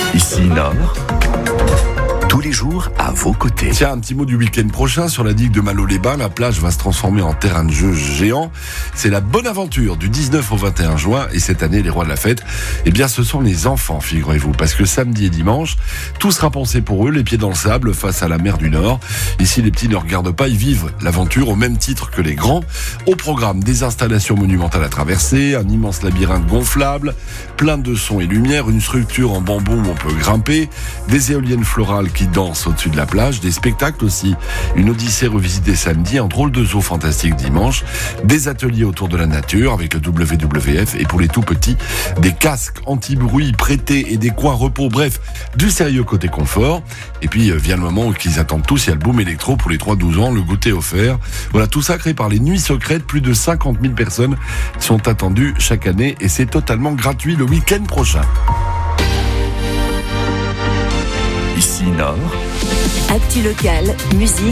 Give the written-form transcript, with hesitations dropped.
Ici Nord, tous les jours à vos côtés. Tiens, un petit mot du week-end prochain sur la digue de Malo-les-Bains. La plage va se transformer en terrain de jeu géant. C'est la bonne aventure du 19 au 21 juin. Et cette année, les rois de la fête, eh bien, ce sont les enfants, figurez-vous. Parce que samedi et dimanche, tout sera pensé pour eux, les pieds dans le sable face à la mer du Nord. Ici, les petits ne regardent pas, ils vivent l'aventure au même titre que les grands. Au programme, des installations monumentales à traverser, un immense labyrinthe gonflable, plein de sons et lumières, une structure en bambou où on peut grimper, des éoliennes florales qui dansent au-dessus de la plage, des spectacles aussi, une odyssée revisitée samedi, un drôle de zoo fantastique dimanche, des ateliers autour de la nature avec le WWF et pour les tout petits, des casques anti-bruit prêtés et des coins repos, bref, du sérieux côté confort. Et puis vient le moment qu'ils attendent tous, il y a le boom électro pour les 3-12 ans, le goûter offert. Voilà, tout ça créé par les Nuits Secrètes, plus de 50 000 personnes sont attendues chaque année et c'est totalement gratuit le week-end prochain. Ici Nord. Actu locale, musique.